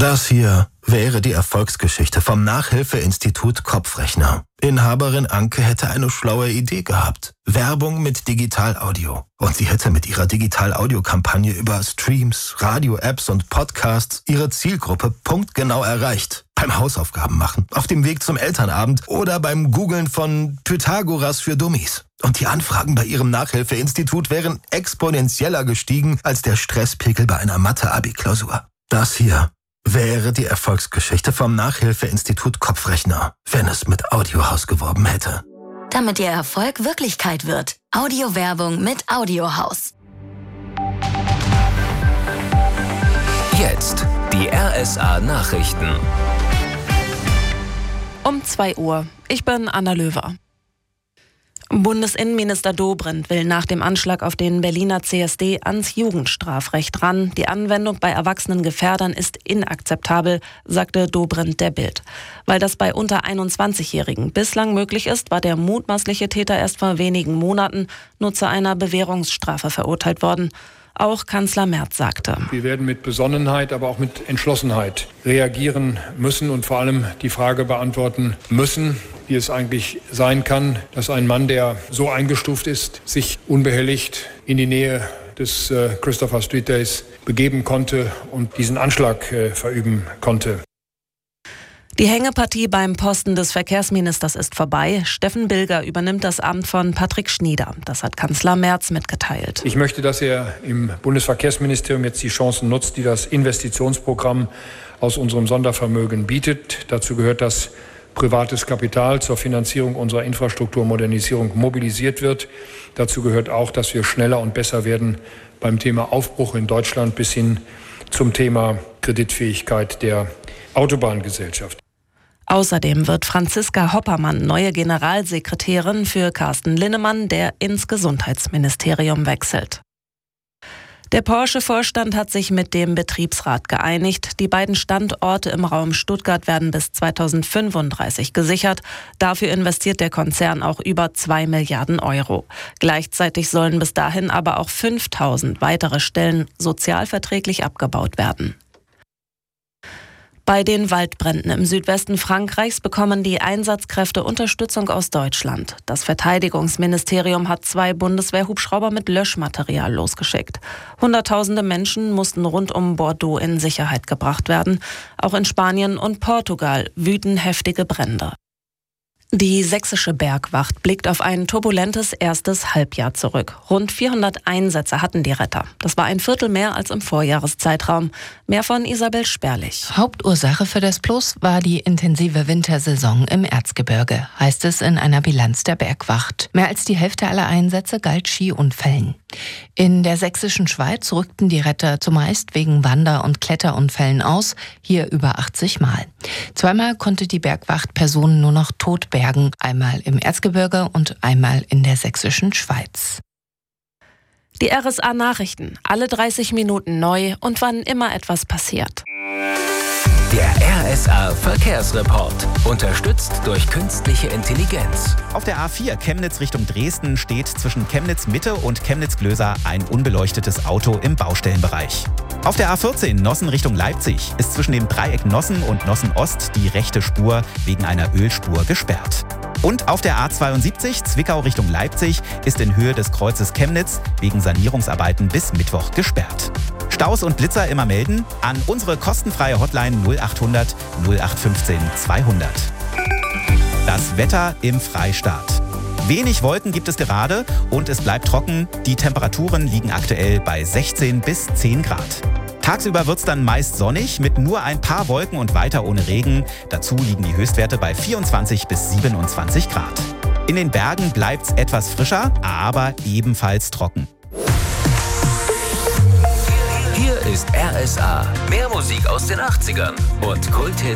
Das hier wäre die Erfolgsgeschichte vom Nachhilfeinstitut Kopfrechner. Inhaberin Anke hätte eine schlaue Idee gehabt. Werbung mit Digital-Audio. Und sie hätte mit ihrer Digital-Audio-Kampagne über Streams, Radio-Apps und Podcasts ihre Zielgruppe punktgenau erreicht. Beim Hausaufgaben machen, auf dem Weg zum Elternabend oder beim Googlen von Pythagoras für Dummies. Und die Anfragen bei ihrem Nachhilfeinstitut wären exponentieller gestiegen als der Stresspegel bei einer Mathe-Abi-Klausur. Das hier wäre die Erfolgsgeschichte vom Nachhilfeinstitut Kopfrechner, wenn es mit Audiohaus geworben hätte. Damit Ihr Erfolg Wirklichkeit wird. Audiowerbung mit Audiohaus. Jetzt die RSA Nachrichten. Um 2 Uhr. Ich bin Anna Löwer. Bundesinnenminister Dobrindt will nach dem Anschlag auf den Berliner CSD ans Jugendstrafrecht ran. Die Anwendung bei erwachsenen Gefährdern ist inakzeptabel, sagte Dobrindt der Bild. Weil das bei unter 21-Jährigen bislang möglich ist, war der mutmaßliche Täter erst vor wenigen Monaten nur zu einer Bewährungsstrafe verurteilt worden. Auch Kanzler Merz sagte: Wir werden mit Besonnenheit, aber auch mit Entschlossenheit reagieren müssen und vor allem die Frage beantworten müssen, wie es eigentlich sein kann, dass ein Mann, der so eingestuft ist, sich unbehelligt in die Nähe des Christopher Street Days begeben konnte und diesen Anschlag verüben konnte. Die Hängepartie beim Posten des Verkehrsministers ist vorbei. Steffen Bilger übernimmt das Amt von Patrick Schnieder. Das hat Kanzler Merz mitgeteilt. Ich möchte, dass er im Bundesverkehrsministerium jetzt die Chancen nutzt, die das Investitionsprogramm aus unserem Sondervermögen bietet. Dazu gehört, dass privates Kapital zur Finanzierung unserer Infrastrukturmodernisierung mobilisiert wird. Dazu gehört auch, dass wir schneller und besser werden beim Thema Aufbruch in Deutschland bis hin zum Thema Kreditfähigkeit der Autobahngesellschaft. Außerdem wird Franziska Hoppermann neue Generalsekretärin für Carsten Linnemann, der ins Gesundheitsministerium wechselt. Der Porsche-Vorstand hat sich mit dem Betriebsrat geeinigt. Die beiden Standorte im Raum Stuttgart werden bis 2035 gesichert. Dafür investiert der Konzern auch über 2 Milliarden Euro. Gleichzeitig sollen bis dahin aber auch 5000 weitere Stellen sozialverträglich abgebaut werden. Bei den Waldbränden im Südwesten Frankreichs bekommen die Einsatzkräfte Unterstützung aus Deutschland. Das Verteidigungsministerium hat 2 Bundeswehrhubschrauber mit Löschmaterial losgeschickt. Hunderttausende Menschen mussten rund um Bordeaux in Sicherheit gebracht werden. Auch in Spanien und Portugal wüten heftige Brände. Die sächsische Bergwacht blickt auf ein turbulentes erstes Halbjahr zurück. Rund 400 Einsätze hatten die Retter. Das war ein Viertel mehr als im Vorjahreszeitraum. Mehr von Isabel Sperlich. Hauptursache für das Plus war die intensive Wintersaison im Erzgebirge, heißt es in einer Bilanz der Bergwacht. Mehr als die Hälfte aller Einsätze galt Skiunfällen. In der sächsischen Schweiz rückten die Retter zumeist wegen Wander- und Kletterunfällen aus, hier über 80 Mal. 2-mal konnte die Bergwacht Personen nur noch tot bergen, einmal im Erzgebirge und einmal in der sächsischen Schweiz. Die RSA Nachrichten, alle 30 Minuten neu und wann immer etwas passiert. Der RSA Verkehrsreport, unterstützt durch künstliche Intelligenz. Auf der A4 Chemnitz Richtung Dresden steht zwischen Chemnitz Mitte und Chemnitz Glöser ein unbeleuchtetes Auto im Baustellenbereich. Auf der A14 Nossen Richtung Leipzig ist zwischen dem Dreieck Nossen und Nossen Ost die rechte Spur wegen einer Ölspur gesperrt. Und auf der A72 Zwickau Richtung Leipzig ist in Höhe des Kreuzes Chemnitz wegen Sanierungsarbeiten bis Mittwoch gesperrt. Staus und Blitzer immer melden an unsere kostenfreie Hotline 0800 0815 200. Das Wetter im Freistaat. Wenig Wolken gibt es gerade und es bleibt trocken. Die Temperaturen liegen aktuell bei 16 bis 10 Grad. Tagsüber wird es dann meist sonnig mit nur ein paar Wolken und weiter ohne Regen. Dazu liegen die Höchstwerte bei 24 bis 27 Grad. In den Bergen bleibt es etwas frischer, aber ebenfalls trocken. Hier ist RSA. Mehr Musik aus den 80ern und Kulthits